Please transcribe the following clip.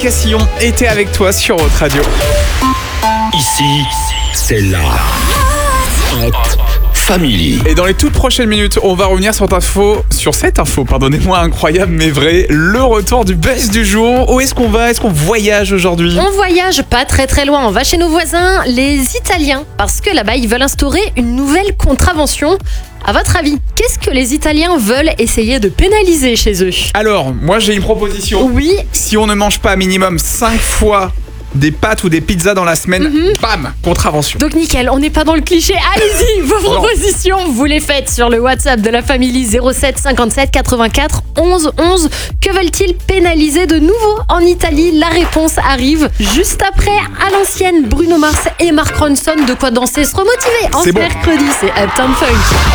Cassillon était avec toi sur Hot Radio. Ici, c'est la Hot Family. Et dans les toutes prochaines minutes, on va revenir sur cette info, pardonnez-moi, incroyable mais vrai, le retour du buzz du jour. Où est-ce qu'on va? Est-ce qu'on voyage aujourd'hui? On voyage pas très très loin, on va chez nos voisins, les Italiens, parce que là-bas ils veulent instaurer une nouvelle contravention. À votre avis, qu'est-ce que les Italiens veulent essayer de pénaliser chez eux? Alors, moi j'ai une proposition. Oui. Si on ne mange pas minimum 5 fois des pâtes ou des pizzas dans la semaine, bam, contravention. Donc nickel, on n'est pas dans le cliché. Allez-y, vos propositions, vous les faites sur le WhatsApp de la famille 07 57 84 11 11. Que veulent-ils pénaliser de nouveau en Italie? La réponse arrive juste après. À l'ancienne, Bruno Mars et Mark Ronson, de quoi danser, se remotiver en C'est bon. mercredi, c'est Uptown Funk.